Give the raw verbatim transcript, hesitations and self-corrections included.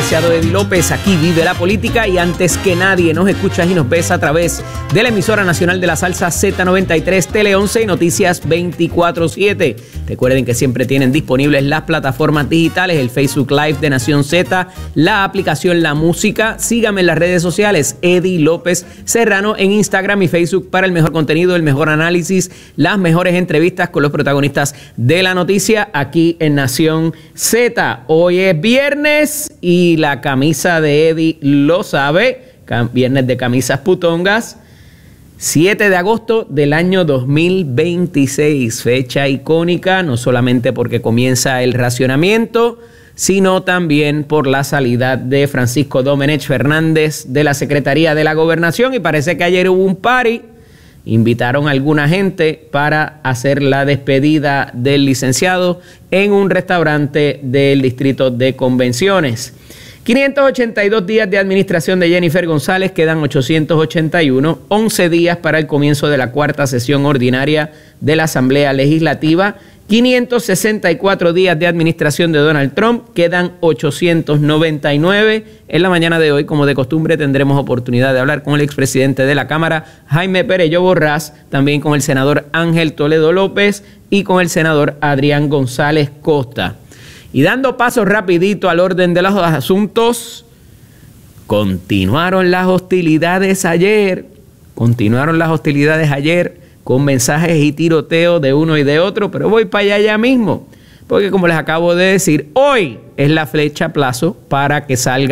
licenciado Eddie López. Aquí vive la política y antes que nadie nos escuchas y nos ves a través de la emisora nacional de la salsa Z noventa y tres, Tele once y Noticias veinticuatro siete. Recuerden que siempre tienen disponibles las plataformas digitales, el Facebook Live de Nación Z, la aplicación La Música. Síganme en las redes sociales, Eddie López Serrano, en Instagram y Facebook para el mejor contenido, el mejor análisis, las mejores entrevistas con los protagonistas de la noticia aquí en Nación Z. Hoy es viernes y la camisa de Eddie lo sabe, viernes de camisas putongas. siete de agosto del año dos mil veintiséis, fecha icónica, no solamente porque comienza el racionamiento, sino también por la salida de Francisco Domenech Fernández de la Secretaría de la Gobernación. Y parece que ayer hubo un party, invitaron a alguna gente para hacer la despedida del licenciado en un restaurante del Distrito de Convenciones. quinientos ochenta y dos días de administración de Jennifer González, quedan ochocientos ochenta y uno, once días para el comienzo de la cuarta sesión ordinaria de la Asamblea Legislativa, quinientos sesenta y cuatro días de administración de Donald Trump, quedan ochocientos noventa y nueve. En la mañana de hoy, como de costumbre, tendremos oportunidad de hablar con el expresidente de la Cámara, Jaime Perello Borrás, también con el senador Ángel Toledo López y con el senador Adrián González Costa. Y dando paso rapidito al orden de los asuntos, continuaron las hostilidades ayer, continuaron las hostilidades ayer con mensajes y tiroteos de uno y de otro, pero voy para allá ya mismo, porque como les acabo de decir, hoy es la fecha plazo para que salga